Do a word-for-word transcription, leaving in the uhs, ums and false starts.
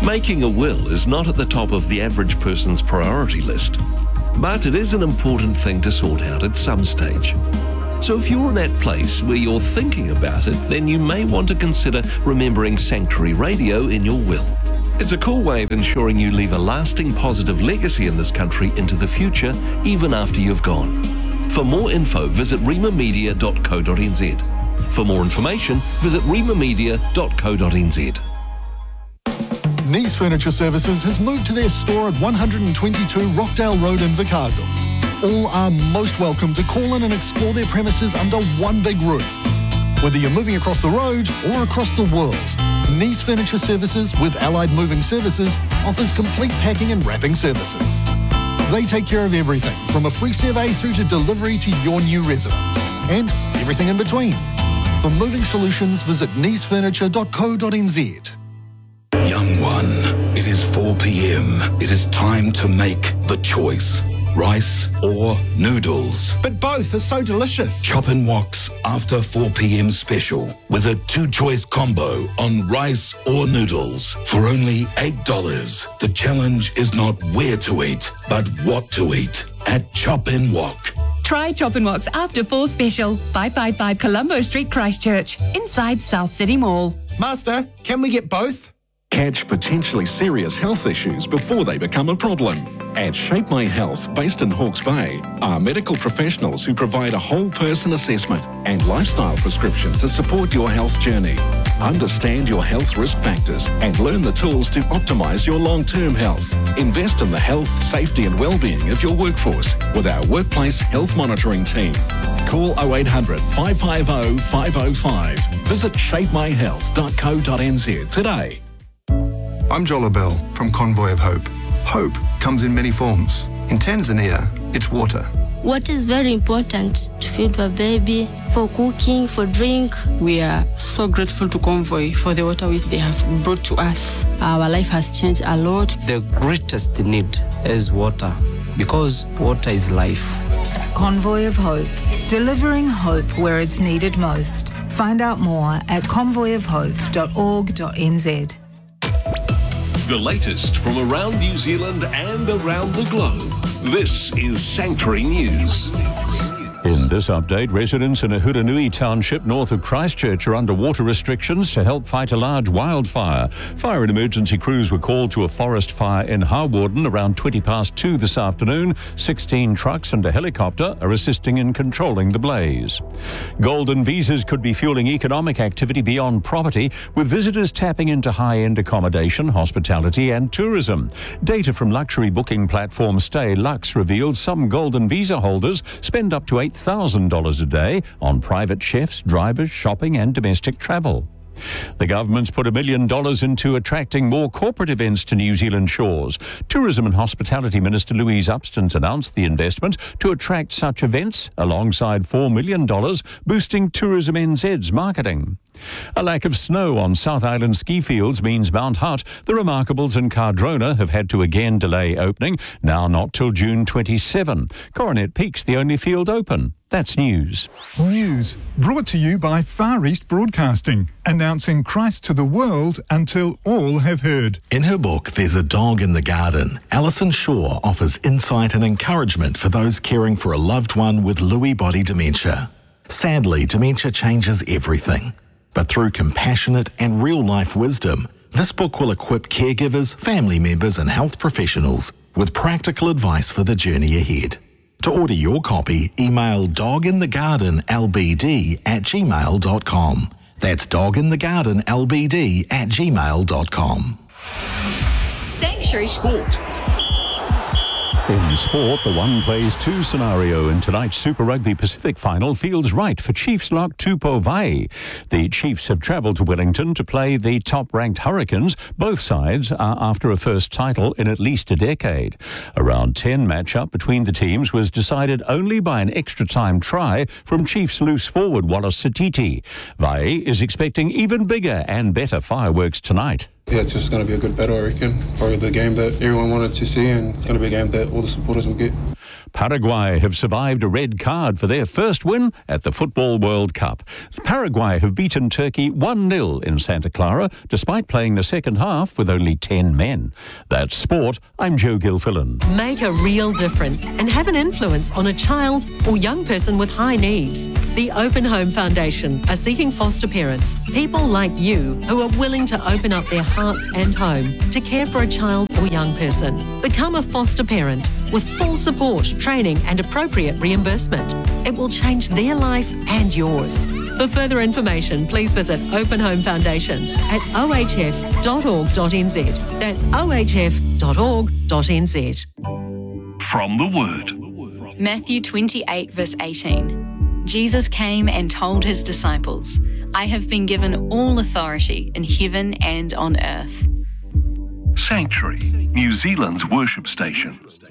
Making a will is not at the top of the average person's priority list, but it is an important thing to sort out at some stage. So if you're in that place where you're thinking about it, then you may want to consider remembering Sanctuary Radio in your will. It's a cool way of ensuring you leave a lasting positive legacy in this country into the future, even after you've gone. For more info, visit rima media dot co dot n z. For more information, visit rima media dot co dot n z. Nice Furniture Services has moved to their store at one twenty-two Rockdale Road in Vicargo. All are most welcome to call in and explore their premises under one big roof. Whether you're moving across the road or across the world, Nice Furniture Services with Allied Moving Services offers complete packing and wrapping services. They take care of everything from a free survey through to delivery to your new residence and everything in between. For moving solutions, visit nice furniture dot co dot n z. Young one, it is four p m. It is time to make the choice. Rice or noodles? But both are so delicious. Chop and Wok's after four p m special with a two-choice combo on rice or noodles for only eight dollars. The challenge is not where to eat, but what to eat at Chop and Wok. Try Chop and Wok's After Four Special, five five five Colombo Street, Christchurch, inside South City Mall. Master, can we get both? Catch potentially serious health issues before they become a problem. At Shape My Health, based in Hawke's Bay, are medical professionals who provide a whole person assessment and lifestyle prescription to support your health journey. Understand your health risk factors and learn the tools to optimise your long-term health. Invest in the health, safety and well-being of your workforce with our workplace health monitoring team. Call oh eight hundred, five five oh, five oh five. Visit shape my health dot co dot n z today. I'm Jola Bell from Convoy of Hope. Hope comes in many forms. In Tanzania, it's water. Water is very important to feed a baby, for cooking, for drink. We are so grateful to Convoy for the water which they have brought to us. Our life has changed a lot. The greatest need is water, because water is life. Convoy of Hope, delivering hope where it's needed most. Find out more at convoy of hope dot org dot n z. The latest from around New Zealand and around the globe. This is Sanctuary News. In this update, residents in Ahuranui Township north of Christchurch are under water restrictions to help fight a large wildfire. Fire and emergency crews were called to a forest fire in Hawarden around twenty past two this afternoon. sixteen trucks and a helicopter are assisting in controlling the blaze. Golden visas could be fueling economic activity beyond property, with visitors tapping into high-end accommodation, hospitality and tourism. Data from luxury booking platform Stay Lux revealed some golden visa holders spend up to eight thousand dollars a day on private chefs, drivers, shopping and domestic travel. The government's put a million dollars into attracting more corporate events to New Zealand shores. Tourism and Hospitality Minister Louise Upston's announced the investment to attract such events alongside four million dollars, boosting Tourism N Z's marketing. A lack of snow on South Island ski fields means Mount Hutt, the Remarkables and Cardrona have had to again delay opening, now not till June twenty-seventh. Coronet Peak's the only field open. That's news. News brought to you by Far East Broadcasting, announcing Christ to the world until all have heard. In her book, There's a Dog in the Garden, Alison Shaw offers insight and encouragement for those caring for a loved one with Lewy body dementia. Sadly, dementia changes everything. But through compassionate and real-life wisdom, this book will equip caregivers, family members and health professionals with practical advice for the journey ahead. To order your copy, email doginthegardenlbd at gmail dot com. That's doginthegardenlbd at gmail dot com. Sanctuary Sport. In sport, the one plays two scenario in tonight's Super Rugby Pacific final feels right for Chiefs lock Tupou Vaa'i. The Chiefs have travelled to Wellington to play the top-ranked Hurricanes. Both sides are after a first title in at least a decade. A round ten matchup between the teams was decided only by an extra-time try from Chiefs loose forward Wallace Satiti. Vaa'i is expecting even bigger and better fireworks tonight. Yeah, it's just going to be a good battle, I reckon. Probably the game that everyone wanted to see, and it's going to be a game that all the supporters will get. Paraguay have survived a red card for their first win at the Football World Cup. Paraguay have beaten Turkey one nil in Santa Clara, despite playing the second half with only ten men. That's sport. I'm Joe Gilfillan. Make a real difference and have an influence on a child or young person with high needs. The Open Home Foundation are seeking foster parents, people like you who are willing to open up their hearts and home to care for a child or young person. Become a foster parent with full support, training and appropriate reimbursement. It will change their life and yours. For further information, please visit Open Home Foundation at o h f dot org dot n z. That's o h f dot org dot n z. From the Word. Matthew twenty-eight, verse eighteen. Jesus came and told his disciples, I have been given all authority in heaven and on earth. Sanctuary, New Zealand's worship station.